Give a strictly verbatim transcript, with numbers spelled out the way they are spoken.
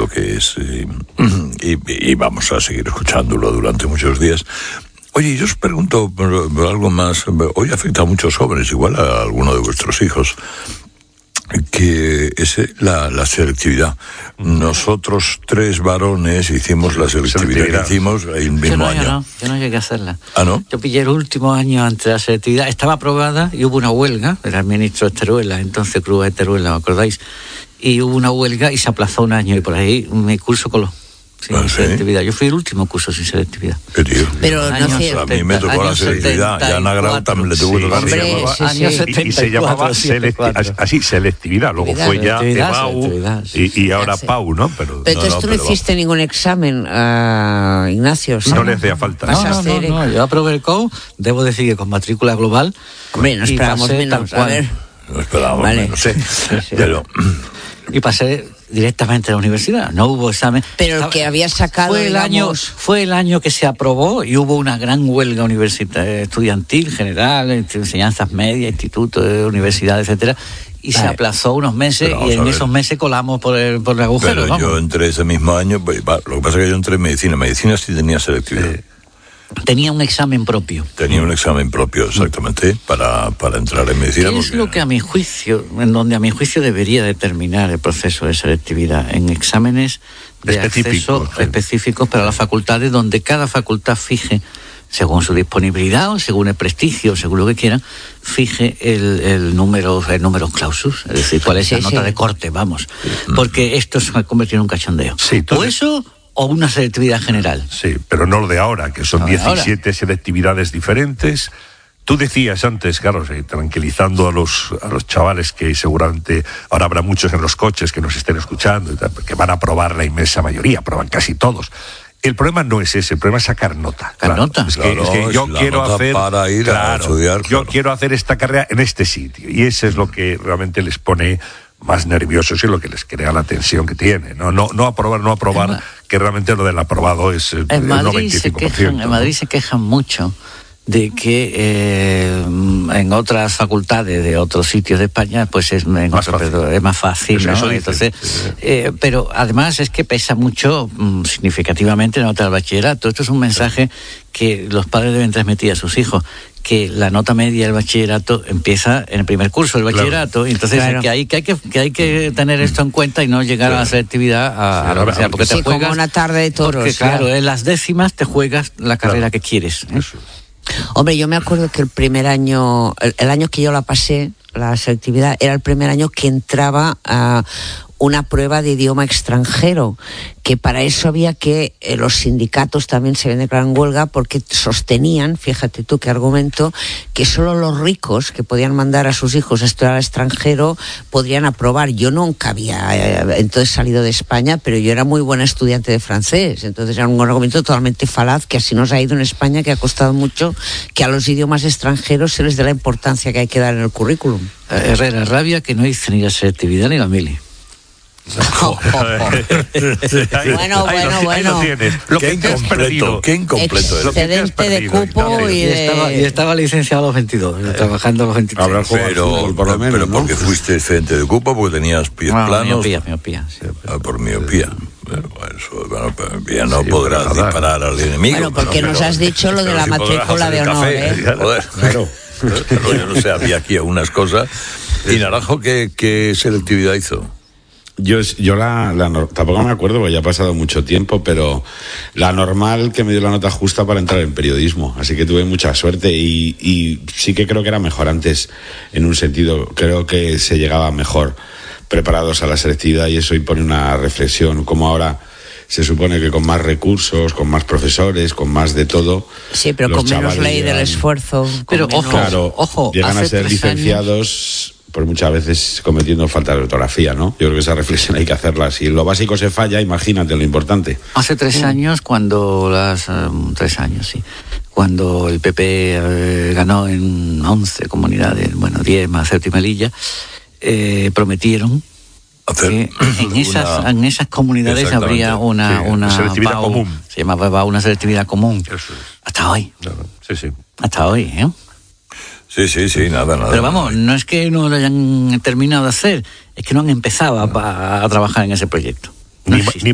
lo que es, y, y, y vamos a seguir escuchándolo durante muchos días. Oye, yo os pregunto por, por algo más. Hoy afecta a muchos jóvenes, igual a alguno de vuestros hijos, que es la, la selectividad. Nosotros tres varones hicimos la selectividad, selectividad. que hicimos el mismo yo no, año. Yo no, yo no llegué a hacerla. ¿Ah, no? Yo pillé el último año antes de la selectividad. Estaba aprobada y hubo una huelga. Era el ministro de Teruel, entonces Cruz de Teruel, ¿me acordáis? Y hubo una huelga y se aplazó un año. Y por ahí mi curso coló. Sin ah, selectividad. ¿Sí? Yo fui el último curso sin selectividad. ¿Qué tío? Pero no sé. A mí me tocó la selectividad. Y a Ana Grau también le tuvo que tocar. Y se llamaba selectividad, así, selectividad. Luego fue ya EBAU y, y ahora sí. PAU, ¿no? Pero, pero entonces no, no, tú no hiciste va. ningún examen, uh, Ignacio. No, no le hacía falta. No, no, no, no, yo aprobé el C O U, debo decir que con matrícula global. Hombre, no esperábamos menos, a ver. No esperábamos vale. menos, sí. sí, sí. Pero... Y pasé directamente a la universidad, no hubo examen. Pero el que había sacado, fue el digamos... año fue el año que se aprobó y hubo una gran huelga universitaria, estudiantil, general, enseñanzas medias, institutos, universidades, etcétera, y vale. se aplazó unos meses y en esos meses colamos por el, por el agujero. Pero vamos. Yo entré ese mismo año, lo que pasa es que yo entré en medicina, medicina sí tenía selectividad. Eh. Tenía un examen propio. Tenía un examen propio, exactamente, para, para entrar en medicina. ¿Qué es porque... lo que a mi juicio, en donde a mi juicio debería determinar el proceso de selectividad? En exámenes de acceso sí. específicos para las facultades, donde cada facultad fije, según su disponibilidad o según el prestigio, según lo que quieran, fije el, el número el número clausus, es decir, cuál es sí, la nota sí. de corte, vamos. Porque esto se ha convertido en un cachondeo. Sí, todo o eso... o una selectividad general. Sí, pero no lo de ahora, que son no diecisiete selectividades diferentes. Tú decías antes, Carlos, eh, tranquilizando a los, a los chavales que seguramente ahora habrá muchos en los coches que nos estén escuchando, y tal, que van a aprobar la inmensa mayoría, aproban casi todos. El problema no es ese, el problema es sacar nota. ¿Sacar claro. nota? Es que, claro, es que yo es quiero hacer... Para ir claro, a estudiar. Yo claro. quiero hacer esta carrera en este sitio. Y eso es lo que realmente les pone... más nerviosos y lo que les crea la tensión que tiene. No, no, no aprobar, no aprobar, Ma- que realmente lo del aprobado es el, en Madrid el noventa y cinco por ciento. Se quejan, ¿no? En Madrid se quejan mucho de que eh, en otras facultades de otros sitios de España pues es, en más, otro, fácil. es más fácil, eso, ¿no? eso Entonces, sí. eh, pero además es que pesa mucho mmm, significativamente la nota del bachillerato. Esto es un mensaje sí. que los padres deben transmitir a sus hijos, que la nota media del bachillerato empieza en el primer curso del bachillerato, claro. entonces claro. que, hay, que, hay que, que hay que tener esto en cuenta y no llegar claro. a la selectividad a, sí, a lo que sea, porque sí, te juegas, como una tarde de toros. Porque claro, claro, en las décimas te juegas la carrera claro. que quieres. ¿eh? Hombre, yo me acuerdo que el primer año, el, el año que yo la pasé, la selectividad, era el primer año que entraba a una prueba de idioma extranjero, que para eso había que eh, los sindicatos también se habían declarado en huelga porque sostenían, fíjate tú qué argumento, que solo los ricos que podían mandar a sus hijos a estudiar al extranjero podrían aprobar. Yo nunca había eh, entonces salido de España, pero yo era muy buena estudiante de francés, entonces era un argumento totalmente falaz, que así nos ha ido en España, que ha costado mucho que a los idiomas extranjeros se les dé la importancia que hay que dar en el currículum. Eh, Herrera, rabia que no hice ni la selectividad ni la mili. Oh, oh, oh. bueno, bueno, lo, bueno. Lo qué que incompleto, qué incompleto eres. Excedente de cupo y, y, de... estaba, y estaba licenciado a los veintidós, eh, trabajando a los veintitrés. Habrás jugado pero, fútbol, por lo menos, pero ¿no? Porque fuiste excedente de cupo, porque tenías pies no, planos. Miopía, miopía. Sí. Ah, por miopía. Bueno, eso, bueno, ya no sí, podrás disparar al enemigo. Bueno, porque no, nos pero, has dicho lo de la si matrícula de honor, café, ¿eh? Joder, claro. Pero yo no sé, había aquí algunas cosas. ¿Y Naranjo qué, qué selectividad hizo? Yo, yo la, la tampoco me acuerdo porque ya ha pasado mucho tiempo, pero la normal que me dio la nota justa para entrar en periodismo, así que tuve mucha suerte y, y sí que creo que era mejor antes en un sentido, creo que se llegaba mejor preparados a la selectividad y eso impone una reflexión, como ahora se supone que con más recursos, con más profesores, con más de todo. Sí, pero con menos ley llegan, del esfuerzo. Pero menos... ojo, claro, ojo, llegan a ser licenciados. Años... por muchas veces cometiendo falta de ortografía, ¿no? Yo creo que esa reflexión hay que hacerla. Si lo básico se falla, imagínate lo importante. Hace tres mm. años, cuando las... Um, tres años, sí. Cuando el P P eh, ganó en once comunidades, bueno, diez más Ceuta y Melilla, eh, prometieron hacer que en esas, una... en esas comunidades habría una... Sí, una selectividad P A U, común. Se llamaba una selectividad común. Eso es. Hasta hoy. No, no. Sí, sí. Hasta hoy, ¿eh? Sí, sí, sí, nada, nada. Pero vamos, no es que no lo hayan terminado de hacer, es que no han empezado a, a, a trabajar en ese proyecto. No ni, ni